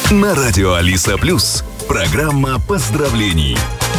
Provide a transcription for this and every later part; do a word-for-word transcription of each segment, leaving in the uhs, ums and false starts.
На радио Алиса Плюс. Программа поздравлений.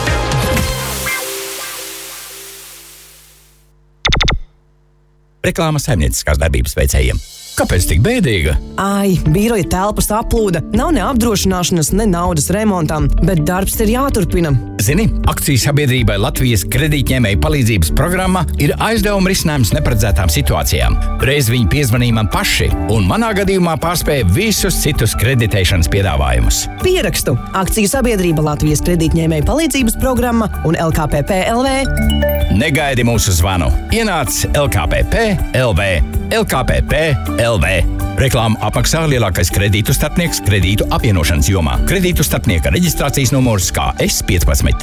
Reklāma saimnieciskās darbības veicējiem. Kāpēc tik bēdīga? Ai, biroja telpas aplūda, nav ne apdrošināšanas, ne naudas remontam, bet darbs ir jāturpina. Zini, akciju sabiedrībai Latvijas kredītņēmēju palīdzības programma ir aizdevuma risinājums neparedzētām situācijām. Reiz viņi piezvanīja man paši, un manā gadījumā pārspēja visus citus kreditēšanas piedāvājumus. Pierakstu akciju sabiedrība Latvijas kredītņēmēju palīdzības programma un L K P P L V. Negaidi mūsu zvanu. Ienāc L K P P L V. L K P P L V. Reklāmu apmaksā lielākais kredītu starpnieks kredītu apvienošanas jomā. Kredītu starpnieka reģistrācijas numurs K S пятнадцать.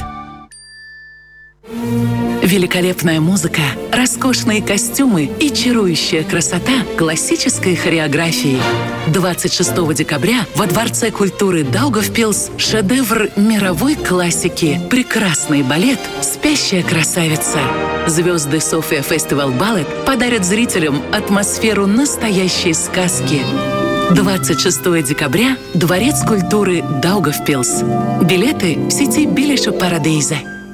Великолепная музыка, роскошные костюмы и чарующая красота классической хореографии. двадцать шестого декабря во Дворце культуры Даугавпилс шедевр мировой классики, прекрасный балет «Спящая красавица». Звезды София Фестивал Балет подарят зрителям атмосферу настоящей сказки. двадцать шестого декабря Дворец культуры Даугавпилс. Билеты в сети Билеша Парадейзе.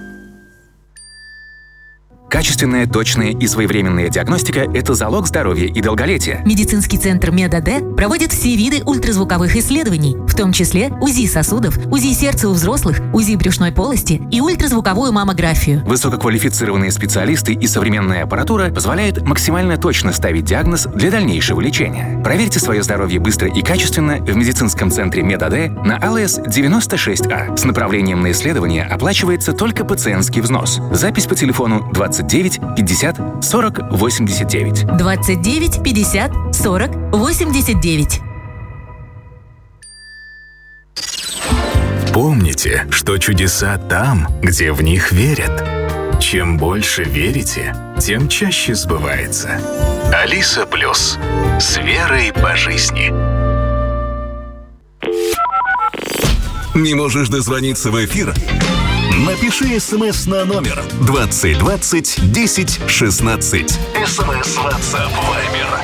Качественная, точная и своевременная диагностика – это залог здоровья и долголетия. Медицинский центр МедАД проводит все виды ультразвуковых исследований, в том числе УЗИ сосудов, УЗИ сердца у взрослых, УЗИ брюшной полости и ультразвуковую маммографию. Высококвалифицированные специалисты и современная аппаратура позволяют максимально точно ставить диагноз для дальнейшего лечения. Проверьте свое здоровье быстро и качественно в медицинском центре МедАД на ЛС девяносто шесть А. С направлением на исследование оплачивается только пациентский взнос. Запись по телефону двадцать девять пятьдесят сорок восемьдесят девять. двадцать девять пятьдесят сорок восемьдесят девять. Помните, что чудеса там, где в них верят. Чем больше верите, тем чаще сбывается. Алиса Плюс. С верой по жизни. Не можешь дозвониться в эфир? Напиши СМС на номер двадцать двадцать десять шестнадцать. СМС, WhatsApp, Viber